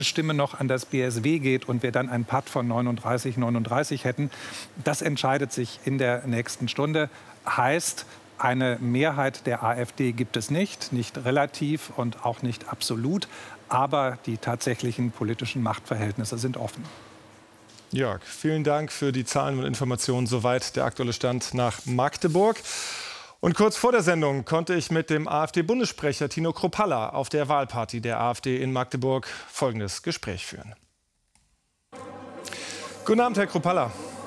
Stimme noch an das BSW geht und wir dann einen Patt von 39 hätten. Das entscheidet sich in der nächsten Stunde. Heißt, eine Mehrheit der AfD gibt es nicht relativ und auch nicht absolut. Aber die tatsächlichen politischen Machtverhältnisse sind offen. Jörg, vielen Dank für die Zahlen und Informationen. Soweit der aktuelle Stand nach Magdeburg. Und kurz vor der Sendung konnte ich mit dem AfD-Bundessprecher Tino Kruppalla auf der Wahlparty der AfD in Magdeburg folgendes Gespräch führen. Guten Abend, Herr Kruppalla.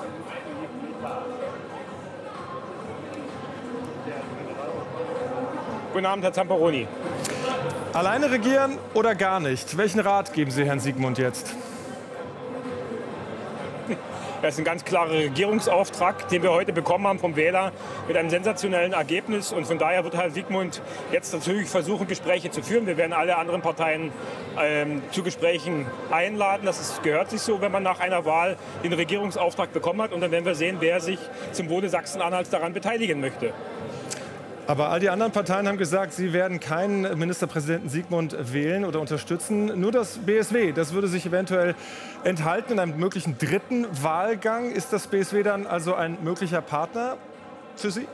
Guten Abend, Herr Zamperoni. Alleine regieren oder gar nicht? Welchen Rat geben Sie Herrn Siegmund jetzt? Das ist ein ganz klarer Regierungsauftrag, den wir heute bekommen haben vom Wähler mit einem sensationellen Ergebnis. Und von daher wird Herr Siegmund jetzt natürlich versuchen, Gespräche zu führen. Wir werden alle anderen Parteien zu Gesprächen einladen. Gehört sich so, wenn man nach einer Wahl den Regierungsauftrag bekommen hat. Und dann werden wir sehen, wer sich zum Wohle Sachsen-Anhalts daran beteiligen möchte. Aber all die anderen Parteien haben gesagt, sie werden keinen Ministerpräsidenten Siegmund wählen oder unterstützen. Nur das BSW, das würde sich eventuell enthalten in einem möglichen dritten Wahlgang. Ist das BSW dann also ein möglicher Partner für Sie?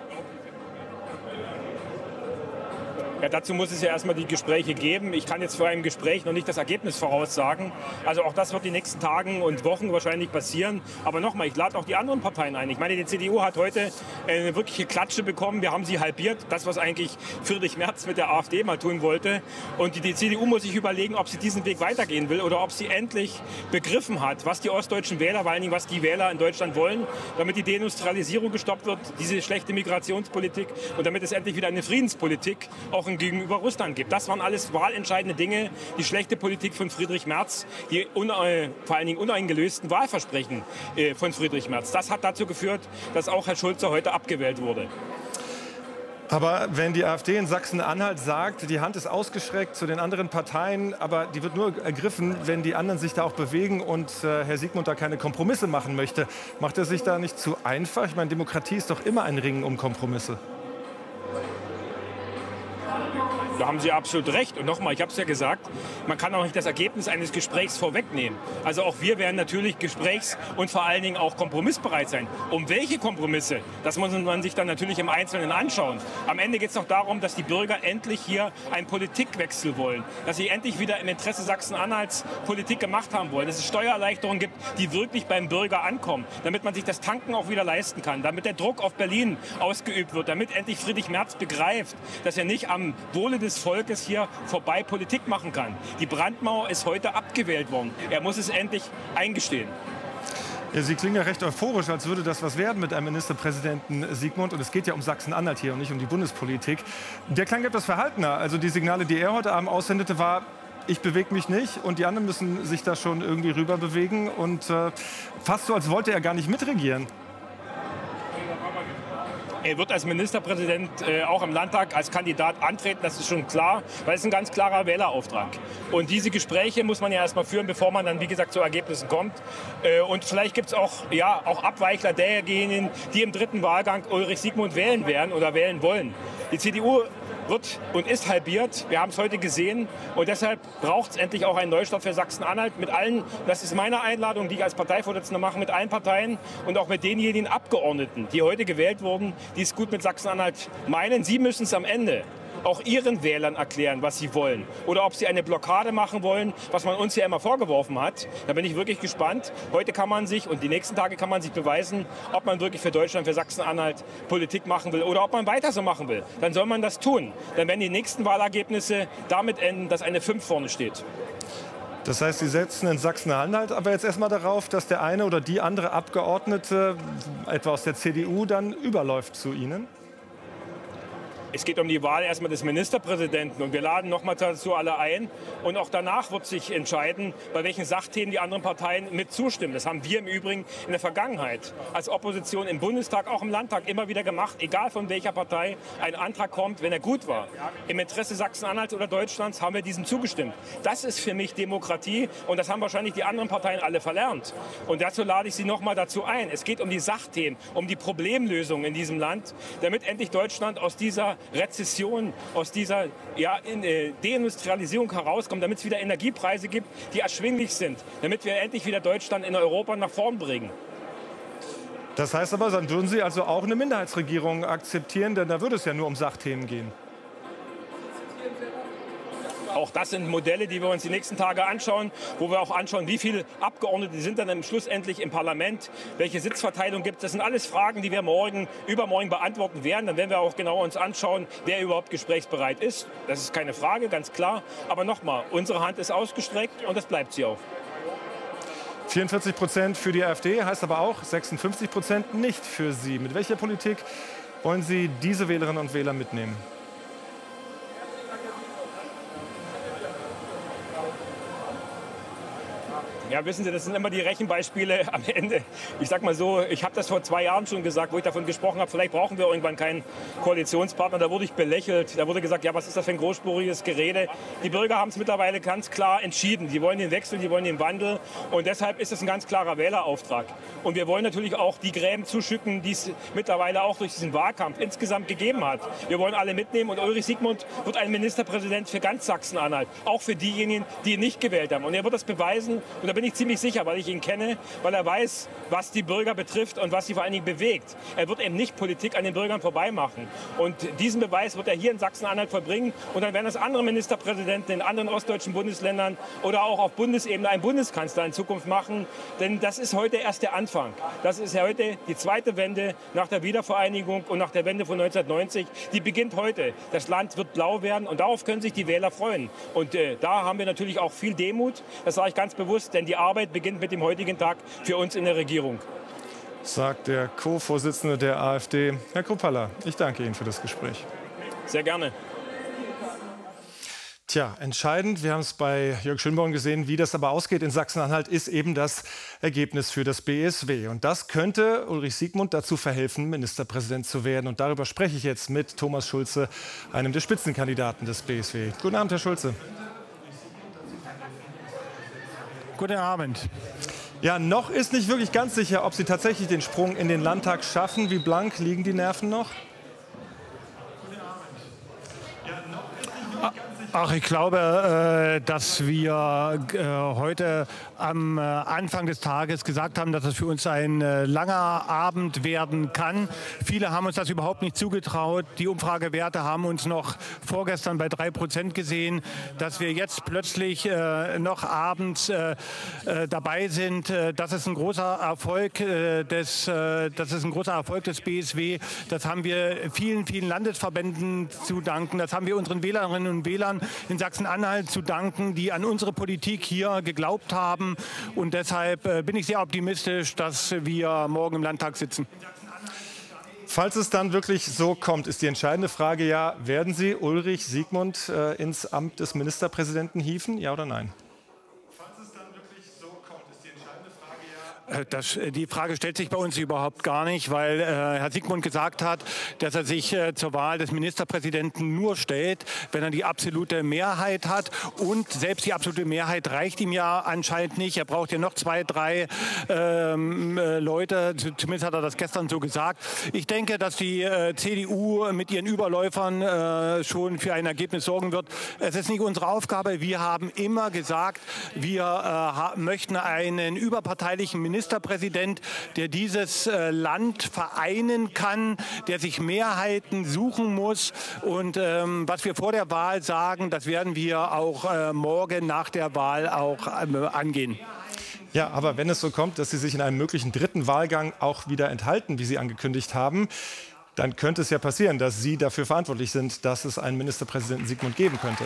Ja, dazu muss es ja erstmal die Gespräche geben. Ich kann jetzt vor einem Gespräch noch nicht das Ergebnis voraussagen. Also auch das wird die nächsten Tagen und Wochen wahrscheinlich passieren. Aber nochmal, ich lade auch die anderen Parteien ein. Ich meine, die CDU hat heute eine wirkliche Klatsche bekommen. Wir haben sie halbiert. Das, was eigentlich Friedrich Merz mit der AfD mal tun wollte. Und die CDU muss sich überlegen, ob sie diesen Weg weitergehen will oder ob sie endlich begriffen hat, was die ostdeutschen Wähler, vor allen Dingen was die Wähler in Deutschland wollen, damit die Deindustrialisierung gestoppt wird, diese schlechte Migrationspolitik und damit es endlich wieder eine Friedenspolitik auch gegenüber Russland gibt. Das waren alles wahlentscheidende Dinge. Die schlechte Politik von Friedrich Merz, die vor allen Dingen uneingelösten Wahlversprechen von Friedrich Merz. Das hat dazu geführt, dass auch Herr Schulze heute abgewählt wurde. Aber wenn die AfD in Sachsen-Anhalt sagt, die Hand ist ausgestreckt zu den anderen Parteien, aber die wird nur ergriffen, wenn die anderen sich da auch bewegen und Herr Siegmund da keine Kompromisse machen möchte, macht er sich da nicht zu einfach? Ich meine, Demokratie ist doch immer ein Ringen um Kompromisse. Da haben Sie absolut recht. Und nochmal, ich habe es ja gesagt, man kann auch nicht das Ergebnis eines Gesprächs vorwegnehmen. Also auch wir werden natürlich gesprächs- und vor allen Dingen auch kompromissbereit sein. Um welche Kompromisse, das muss man sich dann natürlich im Einzelnen anschauen. Am Ende geht es doch darum, dass die Bürger endlich hier einen Politikwechsel wollen. Dass sie endlich wieder im Interesse Sachsen-Anhalts Politik gemacht haben wollen. Dass es Steuererleichterungen gibt, die wirklich beim Bürger ankommen. Damit man sich das Tanken auch wieder leisten kann. Damit der Druck auf Berlin ausgeübt wird. Damit endlich Friedrich Merz begreift, dass er nicht am Wohle des Volkes hier vorbei Politik machen kann. Die Brandmauer ist heute abgewählt worden. Er muss es endlich eingestehen. Ja, Sie klingen ja recht euphorisch, als würde das was werden mit einem Ministerpräsidenten Siegmund. Und es geht ja um Sachsen-Anhalt hier und nicht um die Bundespolitik. Der klang etwas verhaltener. Also die Signale, die er heute Abend aussendete, war: Ich bewege mich nicht und die anderen müssen sich da schon irgendwie rüber bewegen. Und fast so, als wollte er gar nicht mitregieren. Er wird als Ministerpräsident auch im Landtag als Kandidat antreten, das ist schon klar, weil es ein ganz klarer Wählerauftrag. Und diese Gespräche muss man ja erstmal führen, bevor man dann, wie gesagt, zu Ergebnissen kommt. Und vielleicht gibt es auch Abweichler derjenigen, die im dritten Wahlgang Ulrich Siegmund wählen werden oder wählen wollen. Die CDU wird und ist halbiert. Wir haben es heute gesehen. Und deshalb braucht es endlich auch einen Neustart für Sachsen-Anhalt mit allen, das ist meine Einladung, die ich als Parteivorsitzender mache, mit allen Parteien und auch mit denjenigen Abgeordneten, die heute gewählt wurden, die es gut mit Sachsen-Anhalt meinen. Sie müssen es am Ende auch ihren Wählern erklären, was sie wollen. Oder ob sie eine Blockade machen wollen, was man uns ja immer vorgeworfen hat. Da bin ich wirklich gespannt. Heute kann man sich und die nächsten Tage kann man sich beweisen, ob man wirklich für Deutschland, für Sachsen-Anhalt Politik machen will oder ob man weiter so machen will. Dann soll man das tun. Dann werden die nächsten Wahlergebnisse damit enden, dass eine 5 vorne steht. Das heißt, Sie setzen in Sachsen-Anhalt aber jetzt erstmal darauf, dass der eine oder die andere Abgeordnete, etwa aus der CDU, dann überläuft zu Ihnen? Es geht um die Wahl erstmal des Ministerpräsidenten und wir laden nochmal dazu alle ein. Und auch danach wird sich entscheiden, bei welchen Sachthemen die anderen Parteien mit zustimmen. Das haben wir im Übrigen in der Vergangenheit als Opposition im Bundestag, auch im Landtag immer wieder gemacht, egal von welcher Partei ein Antrag kommt, wenn er gut war. Im Interesse Sachsen-Anhalts oder Deutschlands haben wir diesem zugestimmt. Das ist für mich Demokratie und das haben wahrscheinlich die anderen Parteien alle verlernt. Und dazu lade ich Sie nochmal dazu ein. Es geht um die Sachthemen, um die Problemlösung in diesem Land, damit endlich Deutschland aus dieser Rezession, aus dieser Deindustrialisierung herauskommen, damit es wieder Energiepreise gibt, die erschwinglich sind, damit wir endlich wieder Deutschland in Europa nach vorn bringen. Das heißt aber, dann würden Sie also auch eine Minderheitsregierung akzeptieren, denn da würde es ja nur um Sachthemen gehen. Auch das sind Modelle, die wir uns die nächsten Tage anschauen, wo wir auch anschauen, wie viele Abgeordnete sind dann schlussendlich im Parlament, welche Sitzverteilung gibt es. Das sind alles Fragen, die wir übermorgen beantworten werden. Dann werden wir auch genau uns anschauen, wer überhaupt gesprächsbereit ist. Das ist keine Frage, ganz klar. Aber nochmal, unsere Hand ist ausgestreckt und das bleibt sie auch. 44% für die AfD heißt aber auch 56% nicht für Sie. Mit welcher Politik wollen Sie diese Wählerinnen und Wähler mitnehmen? Ja, wissen Sie, das sind immer die Rechenbeispiele am Ende. Ich sag mal so, ich habe das vor 2 Jahren schon gesagt, wo ich davon gesprochen habe, vielleicht brauchen wir irgendwann keinen Koalitionspartner. Da wurde ich belächelt. Da wurde gesagt, ja, was ist das für ein großspuriges Gerede? Die Bürger haben es mittlerweile ganz klar entschieden. Die wollen den Wechsel, die wollen den Wandel. Und deshalb ist es ein ganz klarer Wählerauftrag. Und wir wollen natürlich auch die Gräben zuschütten, die es mittlerweile auch durch diesen Wahlkampf insgesamt gegeben hat. Wir wollen alle mitnehmen. Und Ulrich Siegmund wird ein Ministerpräsident für ganz Sachsen-Anhalt. Auch für diejenigen, die ihn nicht gewählt haben. Und er wird das beweisen. Und da bin ich ziemlich sicher, weil ich ihn kenne, weil er weiß, was die Bürger betrifft und was sie vor allen Dingen bewegt. Er wird eben nicht Politik an den Bürgern vorbei machen. Und diesen Beweis wird er hier in Sachsen-Anhalt vollbringen. Und dann werden es andere Ministerpräsidenten in anderen ostdeutschen Bundesländern oder auch auf Bundesebene ein Bundeskanzler in Zukunft machen. Denn das ist heute erst der Anfang. Das ist ja heute die zweite Wende nach der Wiedervereinigung und nach der Wende von 1990. Die beginnt heute. Das Land wird blau werden und darauf können sich die Wähler freuen. Und da haben wir natürlich auch viel Demut. Das sage ich ganz bewusst, denn die Arbeit beginnt mit dem heutigen Tag für uns in der Regierung. Sagt der Co-Vorsitzende der AfD, Herr Kruppalla. Ich danke Ihnen für das Gespräch. Sehr gerne. Tja, entscheidend, wir haben es bei Jörg Schönborn gesehen, wie das aber ausgeht in Sachsen-Anhalt, ist eben das Ergebnis für das BSW. Und das könnte Ulrich Siegmund dazu verhelfen, Ministerpräsident zu werden. Und darüber spreche ich jetzt mit Thomas Schulze, einem der Spitzenkandidaten des BSW. Guten Abend, Herr Schulze. Guten Abend. Ja, noch ist nicht wirklich ganz sicher, ob Sie tatsächlich den Sprung in den Landtag schaffen. Wie blank liegen die Nerven noch? Ach, ich glaube, dass wir heute am Anfang des Tages gesagt haben, dass es für uns ein langer Abend werden kann. Viele haben uns das überhaupt nicht zugetraut. Die Umfragewerte haben uns noch vorgestern bei 3% gesehen. Dass wir jetzt plötzlich noch abends dabei sind, das ist ein großer Erfolg des BSW. Das haben wir vielen, vielen Landesverbänden zu danken. Das haben wir unseren Wählerinnen und Wählern in Sachsen-Anhalt zu danken, die an unsere Politik hier geglaubt haben. Und deshalb bin ich sehr optimistisch, dass wir morgen im Landtag sitzen. Falls es dann wirklich so kommt, ist die entscheidende Frage ja, werden Sie Ulrich Siegmund ins Amt des Ministerpräsidenten hieven, ja oder nein? Die Frage stellt sich bei uns überhaupt gar nicht, weil Herr Siegmund gesagt hat, dass er sich zur Wahl des Ministerpräsidenten nur stellt, wenn er die absolute Mehrheit hat. Und selbst die absolute Mehrheit reicht ihm ja anscheinend nicht. Er braucht ja noch 2, 3 Leute. Zumindest hat er das gestern so gesagt. Ich denke, dass die CDU mit ihren Überläufern schon für ein Ergebnis sorgen wird. Es ist nicht unsere Aufgabe. Wir haben immer gesagt, wir möchten einen überparteilichen Ministerpräsident, der dieses Land vereinen kann, der sich Mehrheiten suchen muss. Und was wir vor der Wahl sagen, das werden wir auch morgen nach der Wahl auch angehen. Ja, aber wenn es so kommt, dass Sie sich in einem möglichen dritten Wahlgang auch wieder enthalten, wie Sie angekündigt haben, dann könnte es ja passieren, dass Sie dafür verantwortlich sind, dass es einen Ministerpräsidenten Siegmund geben könnte.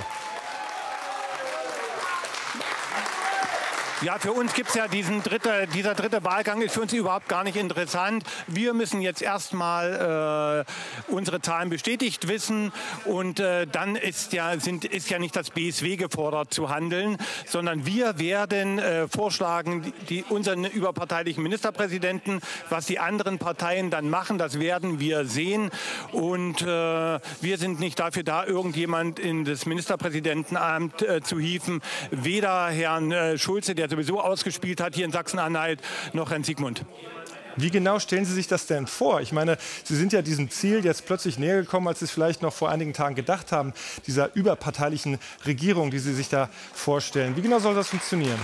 Ja, für uns gibt es ja dieser dritte Wahlgang, ist für uns überhaupt gar nicht interessant. Wir müssen jetzt erstmal unsere Zahlen bestätigt wissen und dann ist ja nicht das BSW gefordert zu handeln, sondern wir werden vorschlagen, unseren überparteilichen Ministerpräsidenten. Was die anderen Parteien dann machen, das werden wir sehen. Und wir sind nicht dafür da, irgendjemand in das Ministerpräsidentenamt zu hieven. Weder Herrn Schulze, der sowieso ausgespielt hat hier in Sachsen-Anhalt, noch Herrn Siegmund. Wie genau stellen Sie sich das denn vor? Ich meine, Sie sind ja diesem Ziel jetzt plötzlich näher gekommen, als Sie es vielleicht noch vor einigen Tagen gedacht haben, dieser überparteilichen Regierung, die Sie sich da vorstellen. Wie genau soll das funktionieren?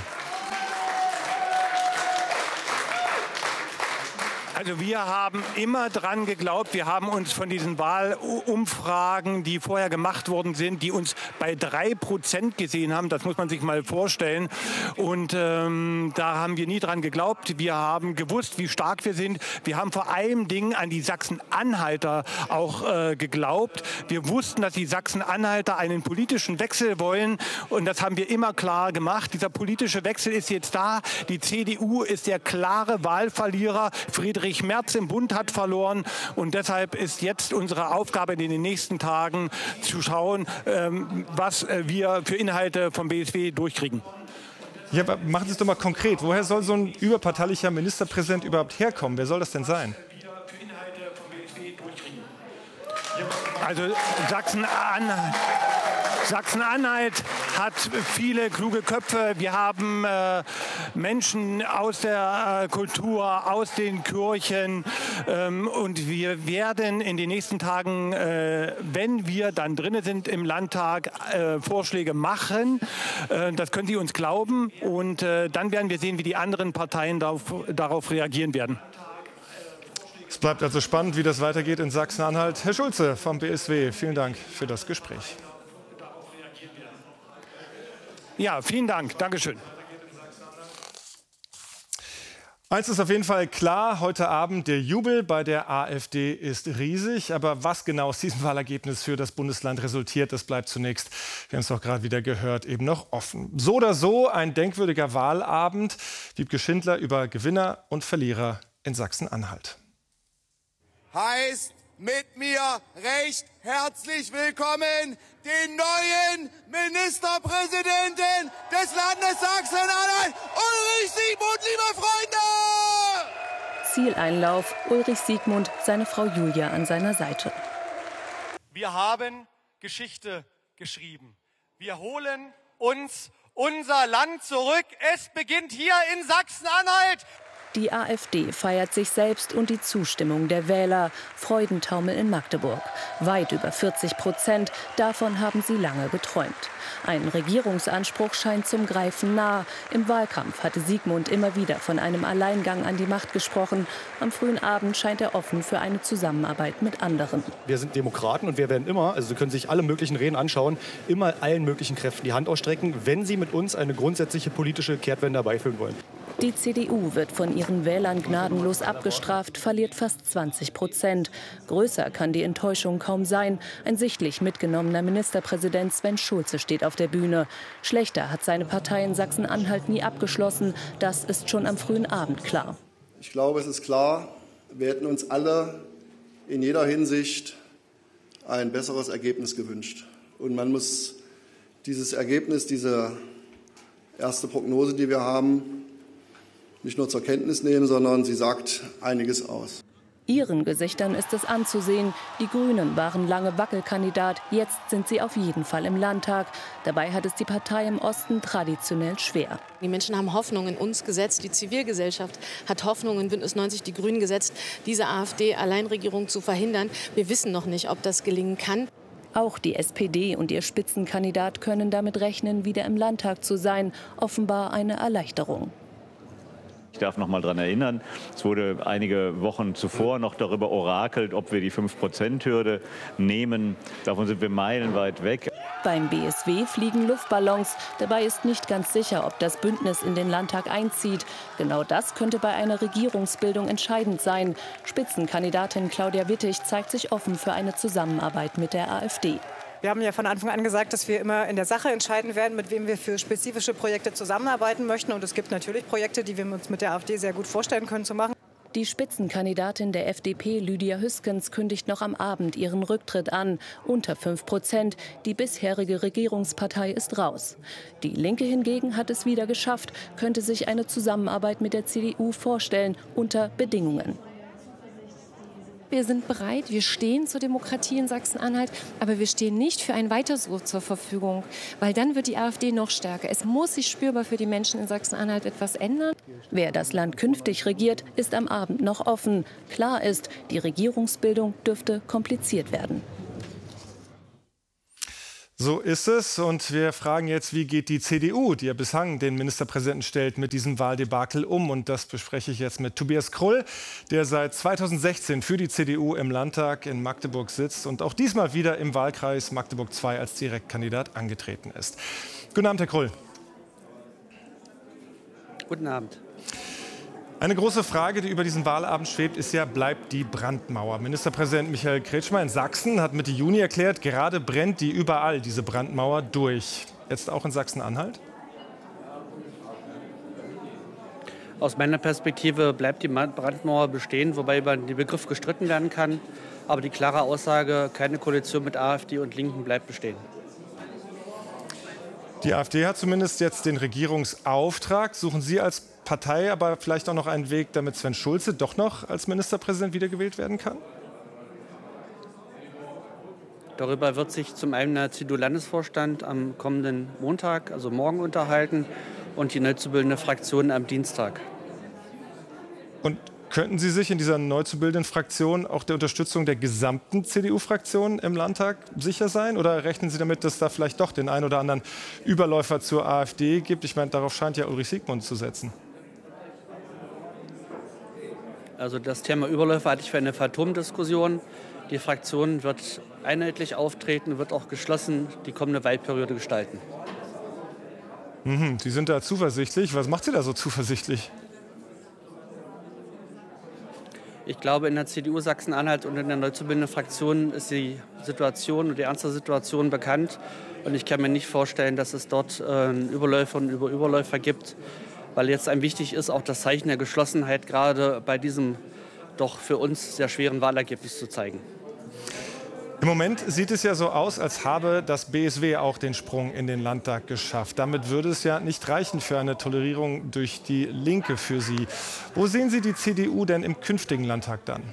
Also wir haben immer dran geglaubt, wir haben uns von diesen Wahlumfragen, die vorher gemacht worden sind, die uns bei 3% gesehen haben, das muss man sich mal vorstellen. Und da haben wir nie dran geglaubt. Wir haben gewusst, wie stark wir sind. Wir haben vor allem Dingen an die Sachsen-Anhalter auch geglaubt. Wir wussten, dass die Sachsen-Anhalter einen politischen Wechsel wollen. Und das haben wir immer klar gemacht. Dieser politische Wechsel ist jetzt da. Die CDU ist der klare Wahlverlierer. Friedrich Merz im Bund hat verloren und deshalb ist jetzt unsere Aufgabe in den nächsten Tagen zu schauen, was wir für Inhalte vom BSW durchkriegen. Ja, aber machen Sie es doch mal konkret. Woher soll so ein überparteilicher Ministerpräsident überhaupt herkommen? Wer soll das denn sein? Also Sachsen-Anhalt hat viele kluge Köpfe. Wir haben Menschen aus der Kultur, aus den Kirchen. Und wir werden in den nächsten Tagen, wenn wir dann drin sind im Landtag, Vorschläge machen. Das können Sie uns glauben. Und dann werden wir sehen, wie die anderen Parteien darauf reagieren werden. Es bleibt also spannend, wie das weitergeht in Sachsen-Anhalt. Herr Schulze vom BSW, vielen Dank für das Gespräch. Ja, vielen Dank. Dankeschön. Eins ist auf jeden Fall klar, heute Abend der Jubel bei der AfD ist riesig. Aber was genau aus diesem Wahlergebnis für das Bundesland resultiert, das bleibt zunächst, wir haben es auch gerade wieder gehört, eben noch offen. So oder so ein denkwürdiger Wahlabend. Wiebke Schindler über Gewinner und Verlierer in Sachsen-Anhalt. Heißt mit mir recht herzlich willkommen den neuen Ministerpräsidenten des Landes Sachsen-Anhalt, Ulrich Siegmund, liebe Freunde! Zieleinlauf, Ulrich Siegmund, seine Frau Julia an seiner Seite. Wir haben Geschichte geschrieben. Wir holen uns unser Land zurück. Es beginnt hier in Sachsen-Anhalt. Die AfD feiert sich selbst und die Zustimmung der Wähler. Freudentaumel in Magdeburg. Weit über 40%. Davon haben sie lange geträumt. Ein Regierungsanspruch scheint zum Greifen nah. Im Wahlkampf hatte Siegmund immer wieder von einem Alleingang an die Macht gesprochen. Am frühen Abend scheint er offen für eine Zusammenarbeit mit anderen. Wir sind Demokraten und wir werden immer, also Sie können sich alle möglichen Reden anschauen, immer allen möglichen Kräften die Hand ausstrecken, wenn sie mit uns eine grundsätzliche politische Kehrtwende herbeiführen wollen. Die CDU wird von ihren Wählern gnadenlos abgestraft, verliert fast 20%. Größer kann die Enttäuschung kaum sein. Ein sichtlich mitgenommener Ministerpräsident Sven Schulze steht auf der Bühne. Schlechter hat seine Partei in Sachsen-Anhalt nie abgeschlossen. Das ist schon am frühen Abend klar. Ich glaube, es ist klar, wir hätten uns alle in jeder Hinsicht ein besseres Ergebnis gewünscht. Und man muss dieses Ergebnis, diese erste Prognose, die wir haben, nicht nur zur Kenntnis nehmen, sondern sie sagt einiges aus. Ihren Gesichtern ist es anzusehen. Die Grünen waren lange Wackelkandidat. Jetzt sind sie auf jeden Fall im Landtag. Dabei hat es die Partei im Osten traditionell schwer. Die Menschen haben Hoffnung in uns gesetzt. Die Zivilgesellschaft hat Hoffnung in Bündnis 90 Die Grünen gesetzt, diese AfD-Alleinregierung zu verhindern. Wir wissen noch nicht, ob das gelingen kann. Auch die SPD und ihr Spitzenkandidat können damit rechnen, wieder im Landtag zu sein. Offenbar eine Erleichterung. Ich darf noch mal daran erinnern, es wurde einige Wochen zuvor noch darüber orakelt, ob wir die 5%-Hürde nehmen. Davon sind wir meilenweit weg. Beim BSW fliegen Luftballons. Dabei ist nicht ganz sicher, ob das Bündnis in den Landtag einzieht. Genau das könnte bei einer Regierungsbildung entscheidend sein. Spitzenkandidatin Claudia Wittig zeigt sich offen für eine Zusammenarbeit mit der AfD. Wir haben ja von Anfang an gesagt, dass wir immer in der Sache entscheiden werden, mit wem wir für spezifische Projekte zusammenarbeiten möchten. Und es gibt natürlich Projekte, die wir uns mit der AfD sehr gut vorstellen können zu machen. Die Spitzenkandidatin der FDP, Lydia Hüskens, kündigt noch am Abend ihren Rücktritt an. Unter 5%. Die bisherige Regierungspartei ist raus. Die Linke hingegen hat es wieder geschafft, könnte sich eine Zusammenarbeit mit der CDU vorstellen, unter Bedingungen. wir sind bereit, wir stehen zur Demokratie in Sachsen-Anhalt, aber wir stehen nicht für ein Weiter so zur Verfügung, weil dann wird die AfD noch stärker. Es muss sich spürbar für die Menschen in Sachsen-Anhalt etwas ändern. Wer das Land künftig regiert, ist am Abend noch offen. Klar ist, die Regierungsbildung dürfte kompliziert werden. So ist es. Und wir fragen jetzt, wie geht die CDU, die ja bislang den Ministerpräsidenten stellt, mit diesem Wahldebakel um? Und das bespreche ich jetzt mit Tobias Krull, der seit 2016 für die CDU im Landtag in Magdeburg sitzt und auch diesmal wieder im Wahlkreis Magdeburg II als Direktkandidat angetreten ist. Guten Abend, Herr Krull. Guten Abend. Eine große Frage, die über diesen Wahlabend schwebt, ist ja, bleibt die Brandmauer? Ministerpräsident Michael Kretschmer in Sachsen hat Mitte Juni erklärt, gerade brennt die überall, diese Brandmauer, durch. Jetzt auch in Sachsen-Anhalt? Aus meiner Perspektive bleibt die Brandmauer bestehen, wobei über den Begriff gestritten werden kann. Aber die klare Aussage, keine Koalition mit AfD und Linken, bleibt bestehen. Die AfD hat zumindest jetzt den Regierungsauftrag. Suchen Sie als Partei aber vielleicht auch noch einen Weg, damit Sven Schulze doch noch als Ministerpräsident wiedergewählt werden kann? Darüber wird sich zum einen der CDU-Landesvorstand am kommenden Montag, also morgen, unterhalten und die neu zu bildende Fraktion am Dienstag. Und könnten Sie sich in dieser neu zu bildenden Fraktion auch der Unterstützung der gesamten CDU-Fraktion im Landtag sicher sein? Oder rechnen Sie damit, dass da vielleicht doch den einen oder anderen Überläufer zur AfD gibt? Ich meine, darauf scheint ja Ulrich Siegmund zu setzen. Also das Thema Überläufer hatte ich für eine Phantomdiskussion. Die Fraktion wird einheitlich auftreten, wird auch geschlossen die kommende Wahlperiode gestalten. Sie sind da zuversichtlich. Was macht Sie da so zuversichtlich? Ich glaube, in der CDU Sachsen-Anhalt und in der neu zu bildenden Fraktion ist die Situation und die ernste Situation bekannt. Und ich kann mir nicht vorstellen, dass es dort Überläuferinnen und Überläufer gibt, weil jetzt einem wichtig ist, auch das Zeichen der Geschlossenheit gerade bei diesem doch für uns sehr schweren Wahlergebnis zu zeigen. Im Moment sieht es ja so aus, als habe das BSW auch den Sprung in den Landtag geschafft. Damit würde es ja nicht reichen für eine Tolerierung durch die Linke für Sie. Wo sehen Sie die CDU denn im künftigen Landtag dann?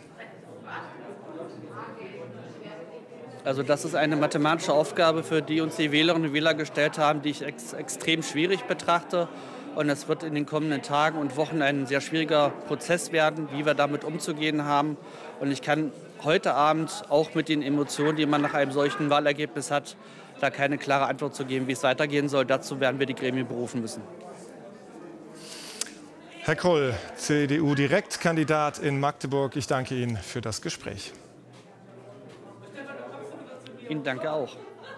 Also das ist eine mathematische Aufgabe, für die uns die Wählerinnen und Wähler gestellt haben, die ich extrem schwierig betrachte. Und es wird in den kommenden Tagen und Wochen ein sehr schwieriger Prozess werden, wie wir damit umzugehen haben. Und ich kann heute Abend auch mit den Emotionen, die man nach einem solchen Wahlergebnis hat, da keine klare Antwort zu geben, wie es weitergehen soll. Dazu werden wir die Gremien berufen müssen. Herr Krull, CDU-Direktkandidat in Magdeburg, ich danke Ihnen für das Gespräch. Ihnen danke auch.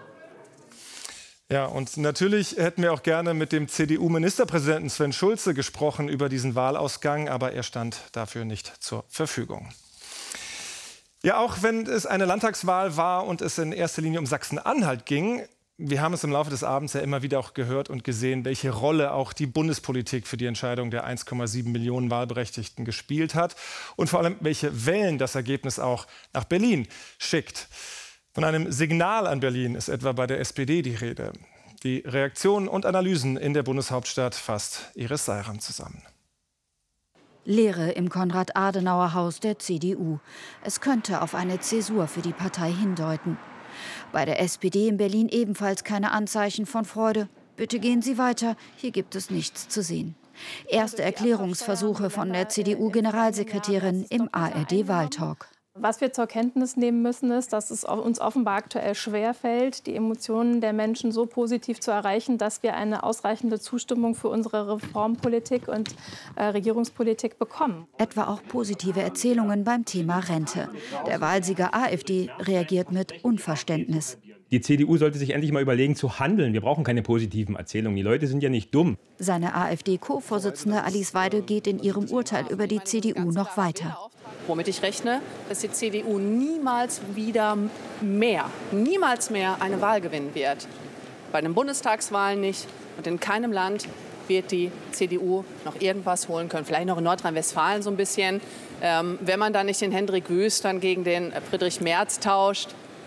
Ja, und natürlich hätten wir auch gerne mit dem CDU-Ministerpräsidenten Sven Schulze gesprochen über diesen Wahlausgang, aber er stand dafür nicht zur Verfügung. Ja, auch wenn es eine Landtagswahl war und es in erster Linie um Sachsen-Anhalt ging, wir haben es im Laufe des Abends ja immer wieder auch gehört und gesehen, welche Rolle auch die Bundespolitik für die Entscheidung der 1,7 Millionen Wahlberechtigten gespielt hat und vor allem, welche Wellen das Ergebnis auch nach Berlin schickt. Von einem Signal an Berlin ist etwa bei der SPD die Rede. Die Reaktionen und Analysen in der Bundeshauptstadt fasst Iris Seiran zusammen. Leere im Konrad-Adenauer-Haus der CDU. Es könnte auf eine Zäsur für die Partei hindeuten. Bei der SPD in Berlin ebenfalls keine Anzeichen von Freude. Bitte gehen Sie weiter, hier gibt es nichts zu sehen. Erste Erklärungsversuche von der CDU-Generalsekretärin im ARD-Wahltalk. Was wir zur Kenntnis nehmen müssen, ist, dass es uns offenbar aktuell schwerfällt, die Emotionen der Menschen so positiv zu erreichen, dass wir eine ausreichende Zustimmung für unsere Reformpolitik und Regierungspolitik bekommen. Etwa auch positive Erzählungen beim Thema Rente. Der Wahlsieger AfD reagiert mit Unverständnis. Die CDU sollte sich endlich mal überlegen zu handeln. Wir brauchen keine positiven Erzählungen. Die Leute sind ja nicht dumm. Seine AfD-Co-Vorsitzende Alice Weidel geht in ihrem Urteil über die CDU noch weiter. Womit ich rechne, dass die CDU niemals mehr eine Wahl gewinnen wird. Bei den Bundestagswahlen nicht und in keinem Land wird die CDU noch irgendwas holen können. Vielleicht noch in Nordrhein-Westfalen so ein bisschen. Wenn man da nicht den Hendrik Wüst dann gegen den Friedrich Merz tauscht,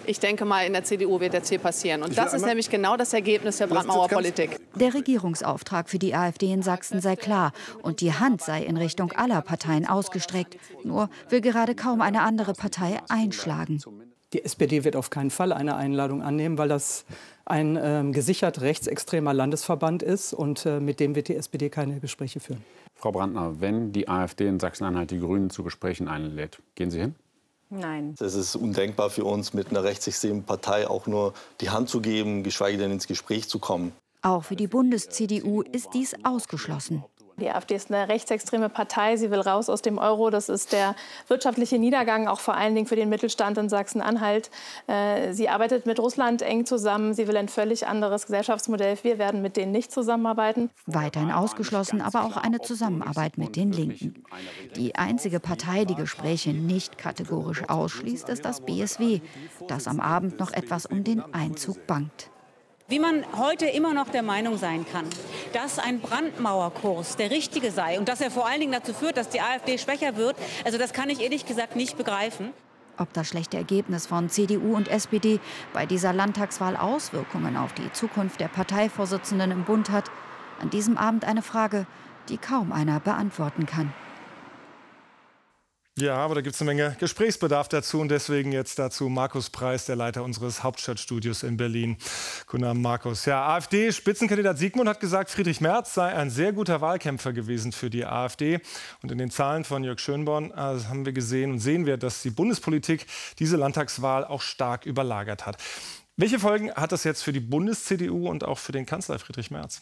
Ich denke mal, in der CDU wird der C passieren. Und das ist nämlich genau das Ergebnis der Brandmauerpolitik. Der Regierungsauftrag für die AfD in Sachsen sei klar und die Hand sei in Richtung aller Parteien ausgestreckt. Nur will gerade kaum eine andere Partei einschlagen. Die SPD wird auf keinen Fall eine Einladung annehmen, weil das ein gesichert rechtsextremer Landesverband ist. Und mit dem wird die SPD keine Gespräche führen. Frau Brandner, wenn die AfD in Sachsen-Anhalt die Grünen zu Gesprächen einlädt, gehen Sie hin? Nein. Es ist undenkbar für uns, mit einer rechtsextremen Partei auch nur die Hand zu geben, geschweige denn ins Gespräch zu kommen. Auch für die Bundes-CDU ist dies ausgeschlossen. Die AfD ist eine rechtsextreme Partei. Sie will raus aus dem Euro. Das ist der wirtschaftliche Niedergang, auch vor allen Dingen für den Mittelstand in Sachsen-Anhalt. Sie arbeitet mit Russland eng zusammen. Sie will ein völlig anderes Gesellschaftsmodell. Wir werden mit denen nicht zusammenarbeiten. Weiterhin ausgeschlossen, aber auch eine Zusammenarbeit mit den Linken. Die einzige Partei, die Gespräche nicht kategorisch ausschließt, ist das BSW, das am Abend noch etwas um den Einzug bangt. Wie man heute immer noch der Meinung sein kann, dass ein Brandmauerkurs der richtige sei und dass er vor allen Dingen dazu führt, dass die AfD schwächer wird, also das kann ich ehrlich gesagt nicht begreifen. Ob das schlechte Ergebnis von CDU und SPD bei dieser Landtagswahl Auswirkungen auf die Zukunft der Parteivorsitzenden im Bund hat, an diesem Abend eine Frage, die kaum einer beantworten kann. Ja, aber da gibt es eine Menge Gesprächsbedarf dazu und deswegen jetzt dazu Markus Preis, der Leiter unseres Hauptstadtstudios in Berlin. Guten Abend, Markus. Ja, AfD-Spitzenkandidat Sigmund hat gesagt, Friedrich Merz sei ein sehr guter Wahlkämpfer gewesen für die AfD. Und in den Zahlen von Jörg Schönborn haben wir gesehen und sehen wir, dass die Bundespolitik diese Landtagswahl auch stark überlagert hat. Welche Folgen hat das jetzt für die Bundes-CDU und auch für den Kanzler Friedrich Merz?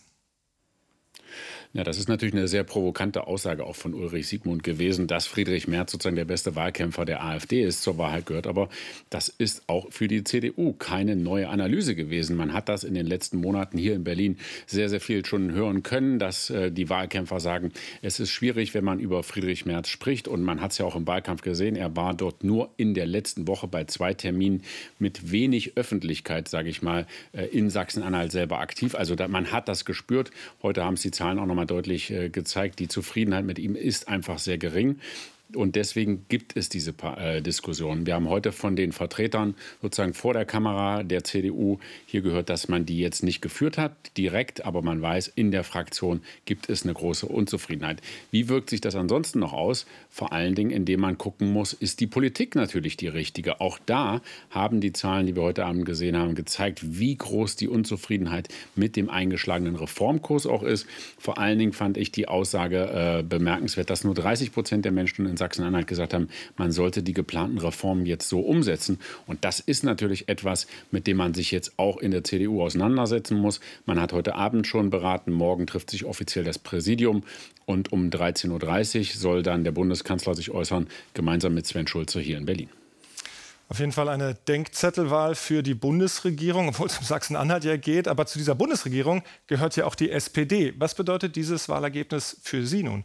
Ja, das ist natürlich eine sehr provokante Aussage auch von Ulrich Sigmund gewesen, dass Friedrich Merz sozusagen der beste Wahlkämpfer der AfD ist. Zur Wahrheit gehört aber, das ist auch für die CDU keine neue Analyse gewesen. Man hat das in den letzten Monaten hier in Berlin sehr, sehr viel schon hören können, dass die Wahlkämpfer sagen, es ist schwierig, wenn man über Friedrich Merz spricht. Und man hat es ja auch im Wahlkampf gesehen, er war dort nur in der letzten Woche bei 2 Terminen mit wenig Öffentlichkeit, sage ich mal, in Sachsen-Anhalt selber aktiv. Also man hat das gespürt. Heute haben es die Zahlen auch noch mal deutlich gezeigt, die Zufriedenheit mit ihm ist einfach sehr gering. Und deswegen gibt es diese Diskussion. Wir haben heute von den Vertretern sozusagen vor der Kamera der CDU hier gehört, dass man die jetzt nicht geführt hat, direkt, aber man weiß, in der Fraktion gibt es eine große Unzufriedenheit. Wie wirkt sich das ansonsten noch aus? Vor allen Dingen, indem man gucken muss, ist die Politik natürlich die richtige? Auch da haben die Zahlen, die wir heute Abend gesehen haben, gezeigt, wie groß die Unzufriedenheit mit dem eingeschlagenen Reformkurs auch ist. Vor allen Dingen fand ich die Aussage bemerkenswert, dass nur 30% der Menschen in Sachsen-Anhalt gesagt haben, man sollte die geplanten Reformen jetzt so umsetzen. Und das ist natürlich etwas, mit dem man sich jetzt auch in der CDU auseinandersetzen muss. Man hat heute Abend schon beraten, morgen trifft sich offiziell das Präsidium und um 13:30 Uhr soll dann der Bundeskanzler sich äußern, gemeinsam mit Sven Schulze hier in Berlin. Auf jeden Fall eine Denkzettelwahl für die Bundesregierung, obwohl es um Sachsen-Anhalt ja geht. Aber zu dieser Bundesregierung gehört ja auch die SPD. Was bedeutet dieses Wahlergebnis für Sie nun?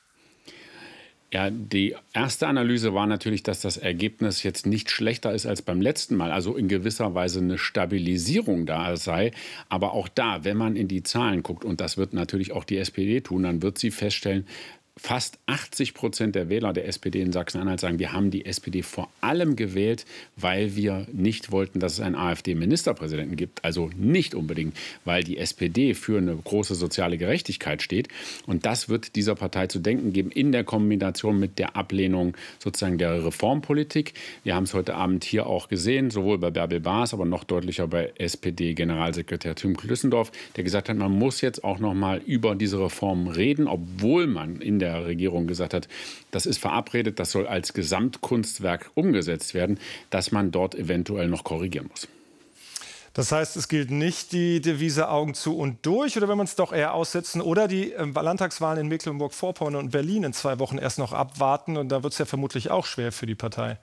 Ja, die erste Analyse war natürlich, dass das Ergebnis jetzt nicht schlechter ist als beim letzten Mal, also in gewisser Weise eine Stabilisierung da sei. Aber auch da, wenn man in die Zahlen guckt, und das wird natürlich auch die SPD tun, dann wird sie feststellen, fast 80% der Wähler der SPD in Sachsen-Anhalt sagen, wir haben die SPD vor allem gewählt, weil wir nicht wollten, dass es einen AfD-Ministerpräsidenten gibt. Also nicht unbedingt, weil die SPD für eine große soziale Gerechtigkeit steht. Und das wird dieser Partei zu denken geben in der Kombination mit der Ablehnung sozusagen der Reformpolitik. Wir haben es heute Abend hier auch gesehen, sowohl bei Bärbel Baas, aber noch deutlicher bei SPD-Generalsekretär Tim Klüssendorf, der gesagt hat, man muss jetzt auch noch mal über diese Reformen reden, obwohl man in der Regierung gesagt hat, das ist verabredet, das soll als Gesamtkunstwerk umgesetzt werden, dass man dort eventuell noch korrigieren muss. Das heißt, es gilt nicht die Devise Augen zu und durch, oder wenn wir es doch eher aussetzen oder die Landtagswahlen in Mecklenburg-Vorpommern und Berlin in 2 Wochen erst noch abwarten, und da wird es ja vermutlich auch schwer für die Partei.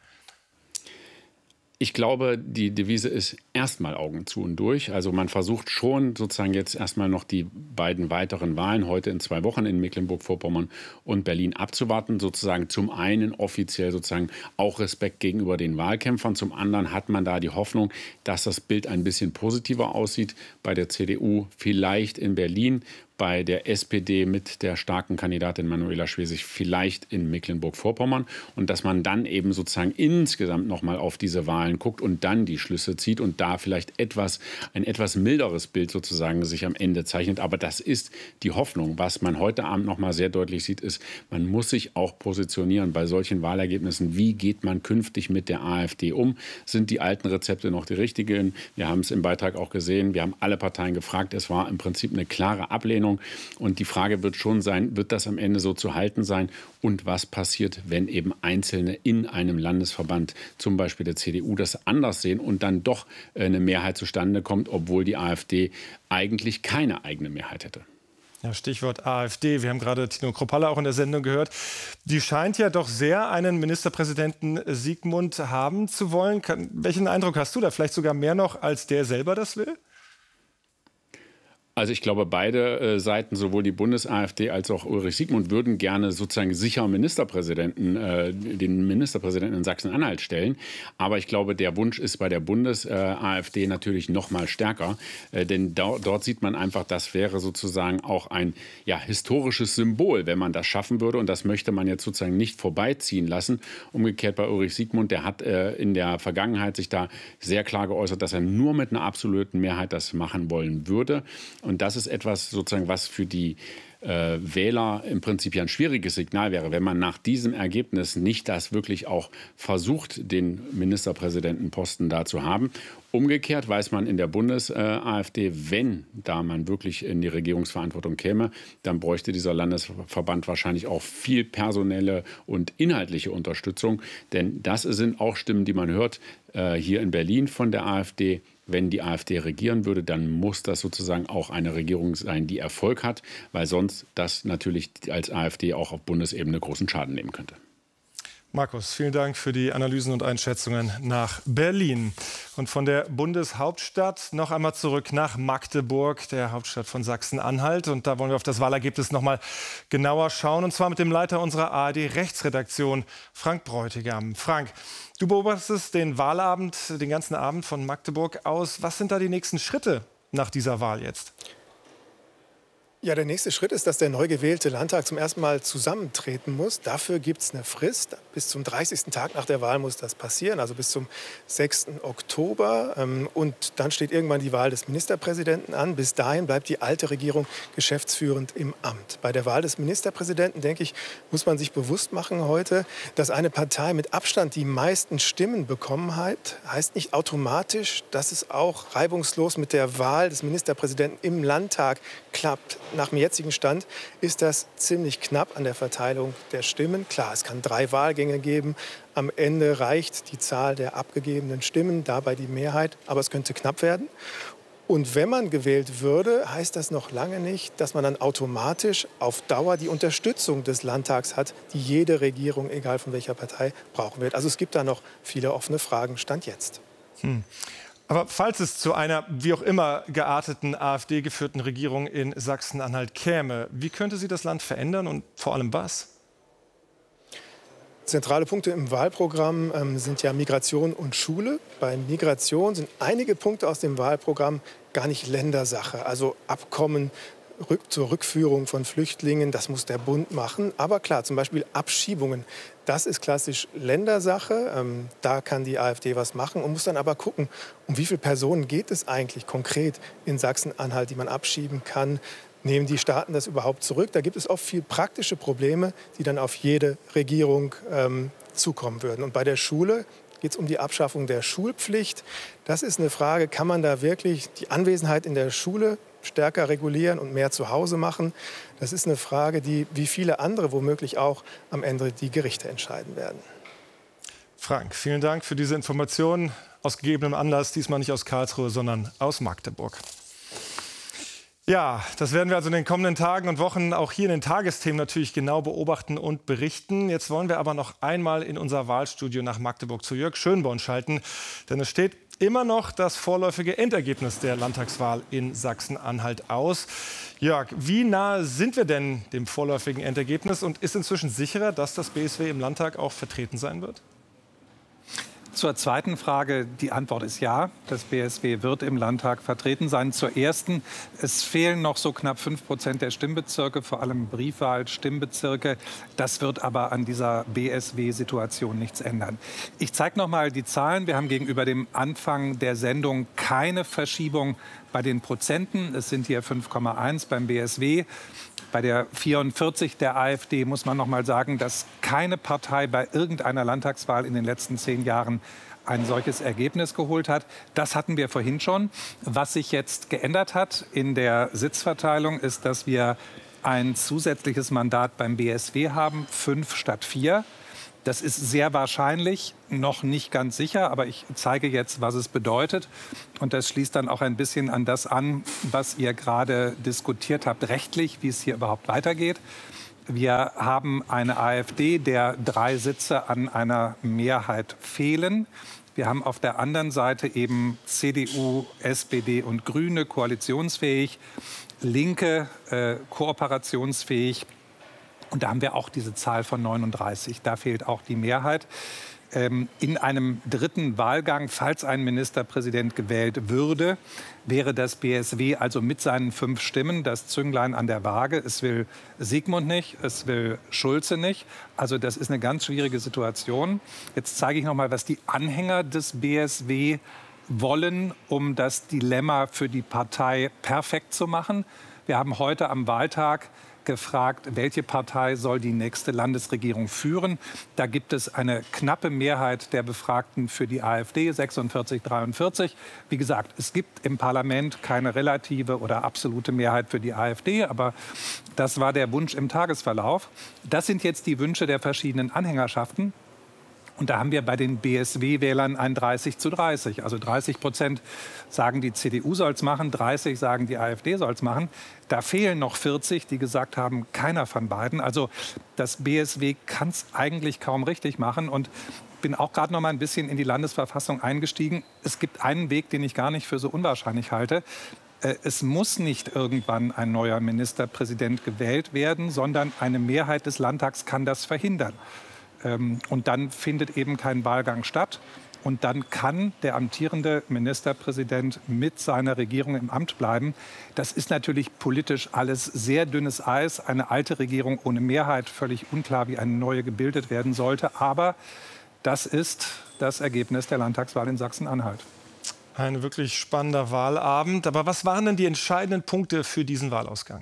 Ich glaube, die Devise ist erstmal Augen zu und durch. Also man versucht schon sozusagen jetzt erstmal noch die beiden weiteren Wahlen heute in 2 Wochen in Mecklenburg-Vorpommern und Berlin abzuwarten. Sozusagen zum einen offiziell sozusagen auch Respekt gegenüber den Wahlkämpfern. Zum anderen hat man da die Hoffnung, dass das Bild ein bisschen positiver aussieht bei der CDU. Vielleicht in Berlin, bei der SPD mit der starken Kandidatin Manuela Schwesig vielleicht in Mecklenburg-Vorpommern und dass man dann eben sozusagen insgesamt noch mal auf diese Wahlen guckt und dann die Schlüsse zieht und da vielleicht ein etwas milderes Bild sozusagen sich am Ende zeichnet. Aber das ist die Hoffnung. Was man heute Abend noch mal sehr deutlich sieht, ist, man muss sich auch positionieren bei solchen Wahlergebnissen. Wie geht man künftig mit der AfD um? Sind die alten Rezepte noch die richtigen? Wir haben es im Beitrag auch gesehen. Wir haben alle Parteien gefragt. Es war im Prinzip eine klare Ablehnung. Und die Frage wird schon sein, wird das am Ende so zu halten sein? Und was passiert, wenn eben Einzelne in einem Landesverband, zum Beispiel der CDU, das anders sehen und dann doch eine Mehrheit zustande kommt, obwohl die AfD eigentlich keine eigene Mehrheit hätte? Ja, Stichwort AfD. Wir haben gerade Tino Kruppalla auch in der Sendung gehört. Die scheint ja doch sehr einen Ministerpräsidenten Sigmund haben zu wollen. Welchen Eindruck hast du da? Vielleicht sogar mehr noch, als der selber das will? Also ich glaube, beide Seiten, sowohl die Bundes-AfD als auch Ulrich Sigmund, würden gerne sozusagen sicher den Ministerpräsidenten in Sachsen-Anhalt stellen. Aber ich glaube, der Wunsch ist bei der Bundes-AfD natürlich noch mal stärker. Denn dort sieht man einfach, das wäre sozusagen auch ein historisches Symbol, wenn man das schaffen würde. Und das möchte man jetzt sozusagen nicht vorbeiziehen lassen. Umgekehrt bei Ulrich Sigmund, der hat in der Vergangenheit sich da sehr klar geäußert, dass er nur mit einer absoluten Mehrheit das machen wollen würde. Und das ist etwas, sozusagen, was für die Wähler im Prinzip ja ein schwieriges Signal wäre, wenn man nach diesem Ergebnis nicht das wirklich auch versucht, den Ministerpräsidentenposten da zu haben. Umgekehrt weiß man in der Bundes-AfD, wenn da man wirklich in die Regierungsverantwortung käme, dann bräuchte dieser Landesverband wahrscheinlich auch viel personelle und inhaltliche Unterstützung. Denn das sind auch Stimmen, die man hört hier in Berlin von der AfD. Wenn die AfD regieren würde, dann muss das sozusagen auch eine Regierung sein, die Erfolg hat, weil sonst das natürlich als AfD auch auf Bundesebene großen Schaden nehmen könnte. Markus, vielen Dank für die Analysen und Einschätzungen nach Berlin. Und von der Bundeshauptstadt noch einmal zurück nach Magdeburg, der Hauptstadt von Sachsen-Anhalt. Und da wollen wir auf das Wahlergebnis noch mal genauer schauen. Und zwar mit dem Leiter unserer ARD-Rechtsredaktion, Frank Bräutigam. Frank, du beobachtest den Wahlabend, den ganzen Abend von Magdeburg aus. Was sind da die nächsten Schritte nach dieser Wahl jetzt? Ja, der nächste Schritt ist, dass der neu gewählte Landtag zum ersten Mal zusammentreten muss. Dafür gibt es eine Frist. Bis zum 30. Tag nach der Wahl muss das passieren, also bis zum 6. Oktober. Und dann steht irgendwann die Wahl des Ministerpräsidenten an. Bis dahin bleibt die alte Regierung geschäftsführend im Amt. Bei der Wahl des Ministerpräsidenten, denke ich, muss man sich bewusst machen heute, dass eine Partei mit Abstand die meisten Stimmen bekommen hat, heißt nicht automatisch, dass es auch reibungslos mit der Wahl des Ministerpräsidenten im Landtag klappt. Nach dem jetzigen Stand ist das ziemlich knapp an der Verteilung der Stimmen. Klar, es kann 3 Wahlgänge geben. Am Ende reicht die Zahl der abgegebenen Stimmen, dabei die Mehrheit. Aber es könnte knapp werden. Und wenn man gewählt würde, heißt das noch lange nicht, dass man dann automatisch auf Dauer die Unterstützung des Landtags hat, die jede Regierung, egal von welcher Partei, brauchen wird. Also es gibt da noch viele offene Fragen, Stand jetzt. Aber falls es zu einer, wie auch immer, gearteten AfD-geführten Regierung in Sachsen-Anhalt käme, wie könnte sie das Land verändern und vor allem was? Zentrale Punkte im Wahlprogramm sind ja Migration und Schule. Bei Migration sind einige Punkte aus dem Wahlprogramm gar nicht Ländersache. Also Abkommen zur Rückführung von Flüchtlingen, das muss der Bund machen. Aber klar, zum Beispiel Abschiebungen, das ist klassisch Ländersache. Da kann die AfD was machen und muss dann aber gucken, um wie viele Personen geht es eigentlich konkret in Sachsen-Anhalt, die man abschieben kann. Nehmen die Staaten das überhaupt zurück? Da gibt es oft viel praktische Probleme, die dann auf jede Regierung zukommen würden. Und bei der Schule geht es um die Abschaffung der Schulpflicht. Das ist eine Frage, kann man da wirklich die Anwesenheit in der Schule stärker regulieren und mehr zu Hause machen? Das ist eine Frage, die wie viele andere womöglich auch am Ende die Gerichte entscheiden werden. Frank, vielen Dank für diese Informationen. Aus gegebenem Anlass, diesmal nicht aus Karlsruhe, sondern aus Magdeburg. Ja, das werden wir also in den kommenden Tagen und Wochen auch hier in den Tagesthemen natürlich genau beobachten und berichten. Jetzt wollen wir aber noch einmal in unser Wahlstudio nach Magdeburg zu Jörg Schönborn schalten, denn es steht immer noch das vorläufige Endergebnis der Landtagswahl in Sachsen-Anhalt aus. Jörg, wie nah sind wir denn dem vorläufigen Endergebnis und ist inzwischen sicherer, dass das BSW im Landtag auch vertreten sein wird? Zur zweiten Frage, die Antwort ist ja. Das BSW wird im Landtag vertreten sein. Zur ersten, es fehlen noch so knapp 5% der Stimmbezirke, vor allem Briefwahl-Stimmbezirke. Das wird aber an dieser BSW-Situation nichts ändern. Ich zeige noch mal die Zahlen. Wir haben gegenüber dem Anfang der Sendung keine Verschiebung bei den Prozenten. Es sind hier 5,1 beim BSW. Bei der 44 der AfD muss man noch mal sagen, dass keine Partei bei irgendeiner Landtagswahl in den letzten 10 Jahren ein solches Ergebnis geholt hat. Das hatten wir vorhin schon. Was sich jetzt geändert hat in der Sitzverteilung ist, dass wir ein zusätzliches Mandat beim BSW haben, 5 statt 4. Das ist sehr wahrscheinlich, noch nicht ganz sicher, aber ich zeige jetzt, was es bedeutet. Und das schließt dann auch ein bisschen an das an, was ihr gerade diskutiert habt, rechtlich, wie es hier überhaupt weitergeht. Wir haben eine AfD, der 3 Sitze an einer Mehrheit fehlen. Wir haben auf der anderen Seite eben CDU, SPD und Grüne koalitionsfähig, Linke kooperationsfähig. Und da haben wir auch diese Zahl von 39. Da fehlt auch die Mehrheit. In einem dritten Wahlgang, falls ein Ministerpräsident gewählt würde, wäre das BSW also mit seinen 5 Stimmen das Zünglein an der Waage. Es will Sigmund nicht, es will Schulze nicht. Also das ist eine ganz schwierige Situation. Jetzt zeige ich noch mal, was die Anhänger des BSW wollen, um das Dilemma für die Partei perfekt zu machen. Wir haben heute am Wahltag gefragt, welche Partei soll die nächste Landesregierung führen. Da gibt es eine knappe Mehrheit der Befragten für die AfD, 46-43. Wie gesagt, es gibt im Parlament keine relative oder absolute Mehrheit für die AfD, aber das war der Wunsch im Tagesverlauf. Das sind jetzt die Wünsche der verschiedenen Anhängerschaften. Und da haben wir bei den BSW-Wählern ein 30:30. Also 30% sagen, die CDU soll es machen, 30 sagen, die AfD soll es machen. Da fehlen noch 40, die gesagt haben, keiner von beiden. Also das BSW kann es eigentlich kaum richtig machen. Und bin auch gerade noch mal ein bisschen in die Landesverfassung eingestiegen. Es gibt einen Weg, den ich gar nicht für so unwahrscheinlich halte. Es muss nicht irgendwann ein neuer Ministerpräsident gewählt werden, sondern eine Mehrheit des Landtags kann das verhindern. Und dann findet eben kein Wahlgang statt. Und dann kann der amtierende Ministerpräsident mit seiner Regierung im Amt bleiben. Das ist natürlich politisch alles sehr dünnes Eis. Eine alte Regierung ohne Mehrheit, völlig unklar, wie eine neue gebildet werden sollte. Aber das ist das Ergebnis der Landtagswahl in Sachsen-Anhalt. Ein wirklich spannender Wahlabend. Aber was waren denn die entscheidenden Punkte für diesen Wahlausgang?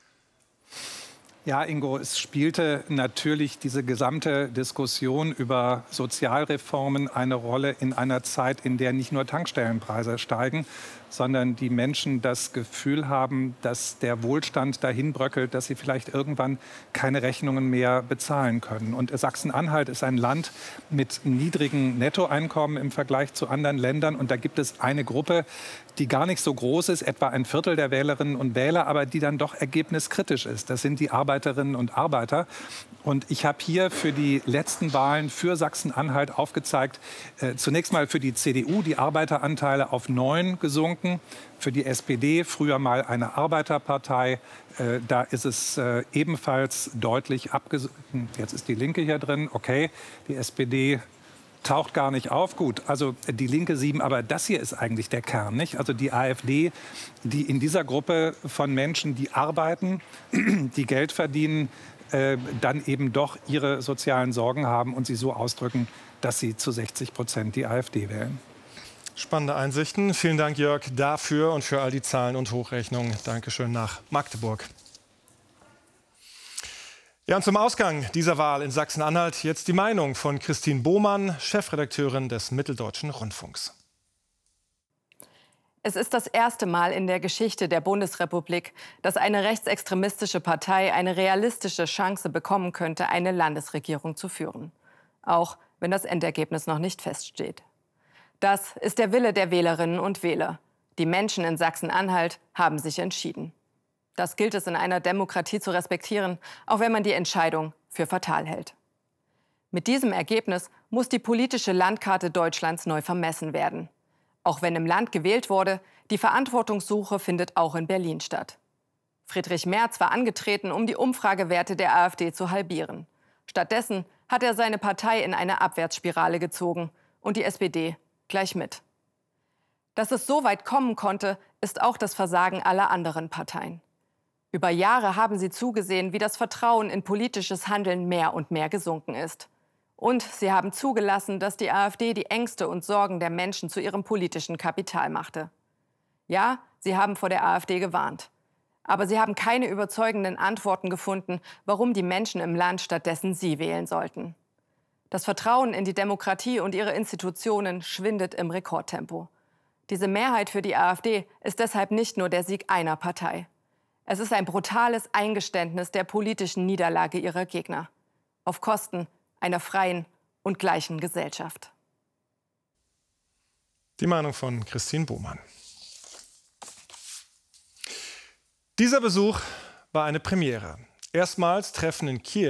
Ja, Ingo, es spielte natürlich diese gesamte Diskussion über Sozialreformen eine Rolle in einer Zeit, in der nicht nur Tankstellenpreise steigen, sondern die Menschen das Gefühl haben, dass der Wohlstand dahin bröckelt, dass sie vielleicht irgendwann keine Rechnungen mehr bezahlen können. Und Sachsen-Anhalt ist ein Land mit niedrigen Nettoeinkommen im Vergleich zu anderen Ländern. Und da gibt es eine Gruppe, die gar nicht so groß ist, etwa ein Viertel der Wählerinnen und Wähler, aber die dann doch ergebniskritisch ist. Das sind die Arbeiterinnen und Arbeiter. Und ich habe hier für die letzten Wahlen für Sachsen-Anhalt aufgezeigt, zunächst mal für die CDU die Arbeiteranteile auf 9 gesunken. Für die SPD, früher mal eine Arbeiterpartei, da ist es ebenfalls deutlich abgesunken. Jetzt ist die Linke hier drin, okay, die SPD taucht gar nicht auf. Gut, also die Linke 7, aber das hier ist eigentlich der Kern, nicht? Also die AfD, die in dieser Gruppe von Menschen, die arbeiten, die Geld verdienen, dann eben doch ihre sozialen Sorgen haben und sie so ausdrücken, dass sie zu 60% die AfD wählen. Spannende Einsichten. Vielen Dank, Jörg, dafür und für all die Zahlen und Hochrechnungen. Dankeschön nach Magdeburg. Ja, und zum Ausgang dieser Wahl in Sachsen-Anhalt jetzt die Meinung von Christine Bohmann, Chefredakteurin des Mitteldeutschen Rundfunks. Es ist das erste Mal in der Geschichte der Bundesrepublik, dass eine rechtsextremistische Partei eine realistische Chance bekommen könnte, eine Landesregierung zu führen. Auch wenn das Endergebnis noch nicht feststeht. Das ist der Wille der Wählerinnen und Wähler. Die Menschen in Sachsen-Anhalt haben sich entschieden. Das gilt es in einer Demokratie zu respektieren, auch wenn man die Entscheidung für fatal hält. Mit diesem Ergebnis muss die politische Landkarte Deutschlands neu vermessen werden. Auch wenn im Land gewählt wurde, die Verantwortungssuche findet auch in Berlin statt. Friedrich Merz war angetreten, um die Umfragewerte der AfD zu halbieren. Stattdessen hat er seine Partei in eine Abwärtsspirale gezogen und die SPD gleich mit. Dass es so weit kommen konnte, ist auch das Versagen aller anderen Parteien. Über Jahre haben sie zugesehen, wie das Vertrauen in politisches Handeln mehr und mehr gesunken ist. Und sie haben zugelassen, dass die AfD die Ängste und Sorgen der Menschen zu ihrem politischen Kapital machte. Ja, sie haben vor der AfD gewarnt. Aber sie haben keine überzeugenden Antworten gefunden, warum die Menschen im Land stattdessen sie wählen sollten. Das Vertrauen in die Demokratie und ihre Institutionen schwindet im Rekordtempo. Diese Mehrheit für die AfD ist deshalb nicht nur der Sieg einer Partei. Es ist ein brutales Eingeständnis der politischen Niederlage ihrer Gegner. Auf Kosten einer freien und gleichen Gesellschaft. Die Meinung von Christine Bohmann. Dieser Besuch war eine Premiere. Erstmals treffen in Kiew